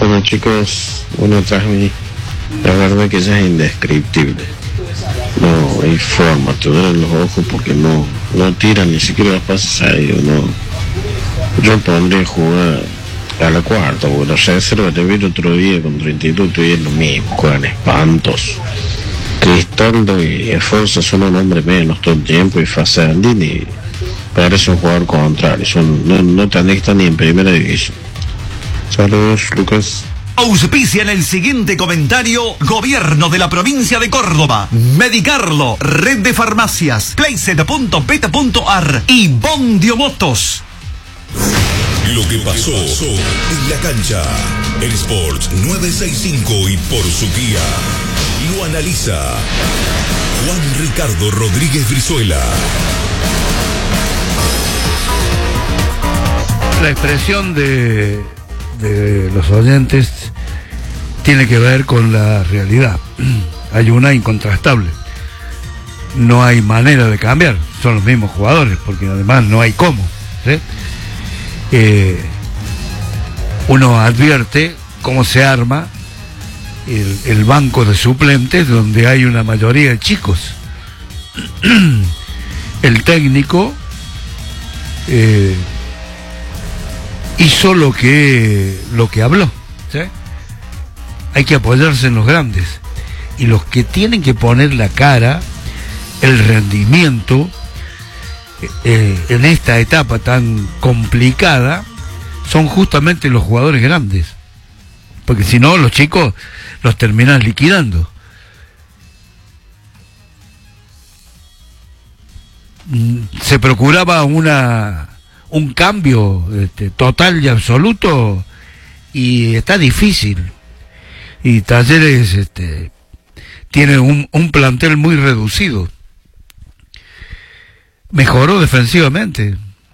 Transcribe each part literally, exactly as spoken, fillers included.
Bueno, chicos, uno tras mí, la verdad que ya es indescriptible. No hay forma, te duelen los ojos porque no, no tiran ni siquiera los pases a ellos, no. Yo pondría a jugar a la cuarta, o la reserva, te vi el otro día contra Instituto y es lo mismo, juegan espantos. Cristaldo y Esforza son un hombre menos todo el tiempo, y Fasandini parece un jugador contrario, son, no, no te están ni en primera división. Saludos, Lucas. Auspicia en el siguiente comentario: Gobierno de la Provincia de Córdoba, Medicarlo, Red de Farmacias, Playset punto beta punto ar y Bondio Motos. Lo que pasó en la cancha, en Sports nueve sesenta y cinco y por su guía, lo analiza Juan Ricardo Rodríguez Brizuela. La expresión de, de los oyentes tiene que ver con la realidad. Hay una incontrastable. No hay manera de cambiar. Son los mismos jugadores, porque además no hay cómo, ¿sí? Eh, uno advierte cómo se arma el, el banco de suplentes, donde hay una mayoría de chicos. El técnico eh, hizo lo que lo que habló, ¿sí? Hay que apoyarse en los grandes, y los que tienen que poner la cara, el rendimiento eh, en esta etapa tan complicada, son justamente los jugadores grandes, porque si no los chicos los terminan liquidando. Se procuraba una un cambio este, total y absoluto, y está difícil, y Talleres este, tiene un, un plantel muy reducido. Mejoró defensivamente,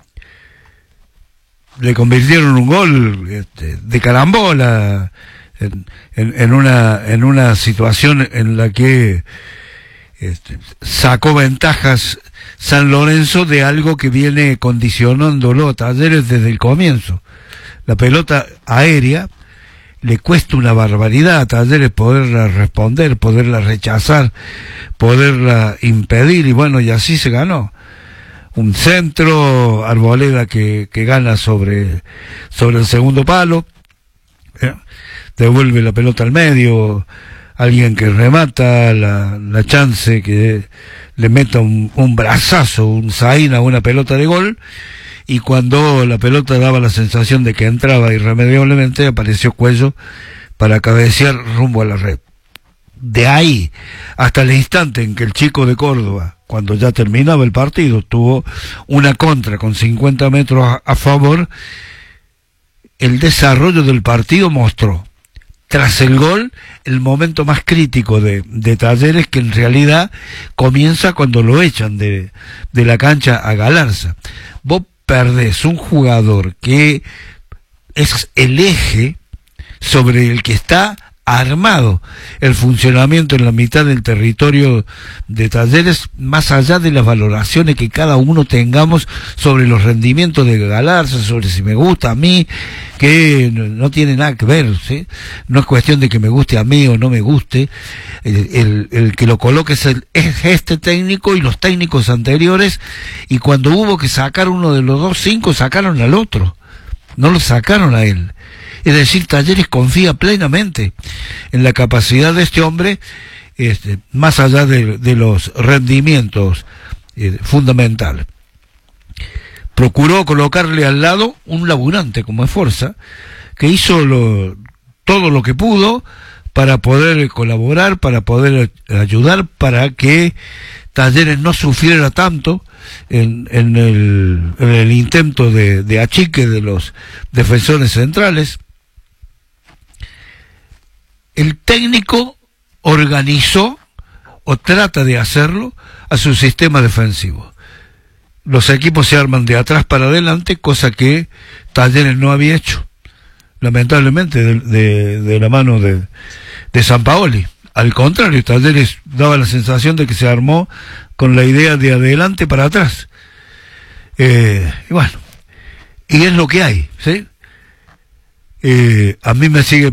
le convirtieron un gol este, de carambola en, en, en una en una situación en la que este, sacó ventajas San Lorenzo de algo que viene condicionándolo a Talleres desde el comienzo. La pelota aérea le cuesta una barbaridad a Talleres poderla responder, poderla rechazar, poderla impedir, y bueno, y así se ganó. Un centro, Arboleda que, que gana sobre, sobre el segundo palo, ¿eh? Devuelve la pelota al medio, alguien que remata, la, la chance que le meta un, un brazazo, un zaina, una pelota de gol, y cuando la pelota daba la sensación de que entraba irremediablemente, apareció Cuello para cabecear rumbo a la red. De ahí hasta el instante en que el chico de Córdoba, cuando ya terminaba el partido, tuvo una contra con cincuenta metros a, a favor, el desarrollo del partido mostró, tras el gol, el momento más crítico de, de Talleres, que en realidad comienza cuando lo echan de, de la cancha a Galarza. Vos perdés un jugador que es el eje sobre el que está armado el funcionamiento en la mitad del territorio de Talleres, más allá de las valoraciones que cada uno tengamos sobre los rendimientos de Galarza, sobre si me gusta a mí, que no, no tiene nada que ver, ¿sí? No es cuestión de que me guste a mí o no me guste, el, el, el que lo coloque es, el, es este técnico y los técnicos anteriores, y cuando hubo que sacar uno de los dos cinco, sacaron al otro, no lo sacaron a él. Es decir, Talleres confía plenamente en la capacidad de este hombre, este, más allá de, de los rendimientos eh, fundamentales. Procuró colocarle al lado un laburante como Esforza, que hizo lo, todo lo que pudo para poder colaborar, para poder ayudar, para que Talleres no sufriera tanto en, en, el, en el intento de, de achique de los defensores centrales. El técnico organizó, o trata de hacerlo, a su sistema defensivo. Los equipos se arman de atrás para adelante, cosa que Talleres no había hecho, lamentablemente, de, de, de la mano de, de Sampaoli. Al contrario, Talleres daba la sensación de que se armó con la idea de adelante para atrás. Eh, y bueno, y es lo que hay, ¿sí? Eh, a mí me sigue